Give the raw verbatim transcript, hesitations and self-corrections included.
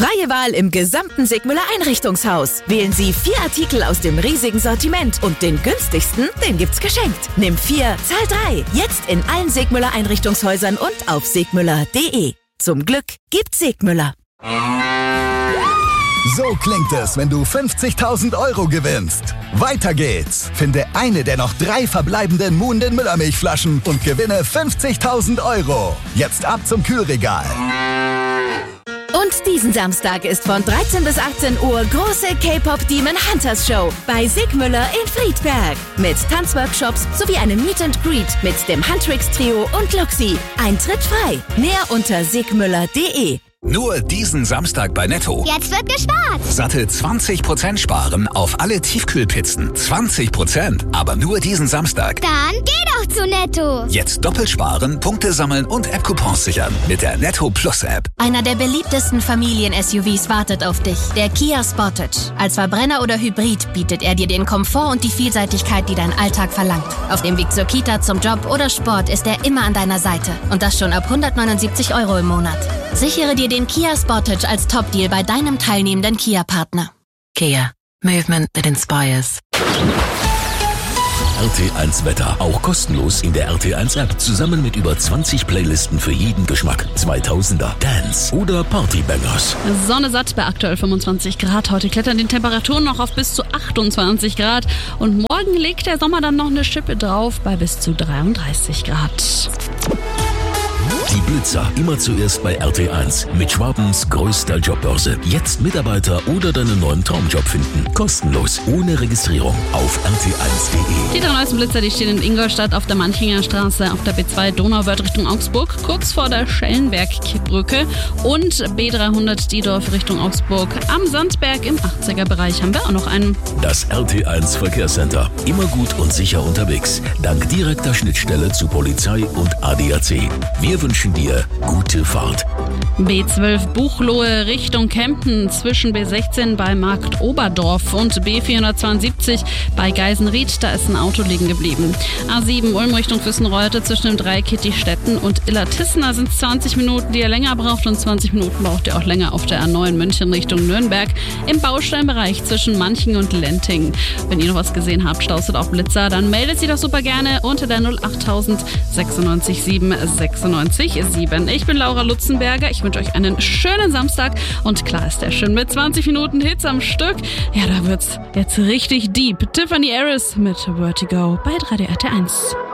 Freie Wahl im gesamten Sigmüller Einrichtungshaus. Wählen Sie vier Artikel aus dem riesigen Sortiment und den günstigsten, den gibt's geschenkt. Nimm vier, zahl drei. Jetzt in allen Sigmüller Einrichtungshäusern und auf sigmüller punkt de. Zum Glück gibt's Sigmüller. So klingt es, wenn du fünfzigtausend Euro gewinnst. Weiter geht's. Finde eine der noch drei verbleibenden Muhnden Müllermilchflaschen und gewinne fünfzigtausend Euro. Jetzt ab zum Kühlregal. Und diesen Samstag ist von dreizehn bis achtzehn Uhr große K-Pop Demon Hunters Show bei Sigmüller in Friedberg. Mit Tanzworkshops sowie einem Meet and Greet mit dem Huntrix Trio und Luxi. Eintritt frei. Mehr unter sigmüller punkt de. Nur diesen Samstag bei Netto. Jetzt wird gespart. Satte zwanzig Prozent sparen auf alle Tiefkühlpizzen. zwanzig Prozent, aber nur diesen Samstag. Dann geh doch zu Netto. Jetzt doppelt sparen, Punkte sammeln und App-Coupons sichern mit der Netto Plus App. Einer der beliebtesten Familien-S U Vs wartet auf dich. Der Kia Sportage. Als Verbrenner oder Hybrid bietet er dir den Komfort und die Vielseitigkeit, die dein Alltag verlangt. Auf dem Weg zur Kita, zum Job oder Sport ist er immer an deiner Seite. Und das schon ab hundertneunundsiebzig Euro im Monat. Sichere dir den Kia Sportage als Top-Deal bei deinem teilnehmenden Kia-Partner. Kia. Movement that inspires. R T eins Wetter. Auch kostenlos in der R T eins App. Zusammen mit über zwanzig Playlisten für jeden Geschmack. zweitausender, Dance oder Partybangers. Sonne satt bei aktuell fünfundzwanzig Grad. Heute klettern die Temperaturen noch auf bis zu achtundzwanzig Grad. Und morgen legt der Sommer dann noch eine Schippe drauf bei bis zu dreiunddreißig Grad. Die Blitzer, immer zuerst bei R T eins. Mit Schwabens größter Jobbörse. Jetzt Mitarbeiter oder deinen neuen Traumjob finden. Kostenlos, ohne Registrierung. Auf R T eins punkt de. Die drei neuesten Blitzer, die stehen in Ingolstadt auf der Manchinger Straße, auf der B zwei Donauwörth Richtung Augsburg, kurz vor der Schellenberg-Brücke, und B dreihundert Diedorf Richtung Augsburg. Am Sandberg im achtziger Bereich haben wir auch noch einen. Das R T eins Verkehrscenter. Immer gut und sicher unterwegs. Dank direkter Schnittstelle zu Polizei und A D A C. Wir wünschen dir gute Fahrt. B zwölf Buchloe Richtung Kempten zwischen B sechzehn bei Markt Oberdorf und B vierhundertzweiundsiebzig bei Geisenried. Da ist ein Auto liegen geblieben. A sieben Ulm Richtung Füssenreuth zwischen dem Dreieck Kittistetten und Illertissen sind es zwanzig Minuten, die ihr länger braucht, und zwanzig Minuten braucht ihr auch länger auf der A neun München Richtung Nürnberg im Bausteinbereich zwischen Manching und Lenting. Wenn ihr noch was gesehen habt, Staus oder auch Blitzer, dann meldet sie doch super gerne unter der null achttausend sechsundneunzig sieben sechsundneunzig sieben. Ich bin Laura Lutzenberger. Ich wünsche euch einen schönen Samstag, und klar ist der schön mit zwanzig Minuten Hits am Stück. Ja, da wird's jetzt richtig deep. Tiffany Harris mit Vertigo bei drei D R T eins.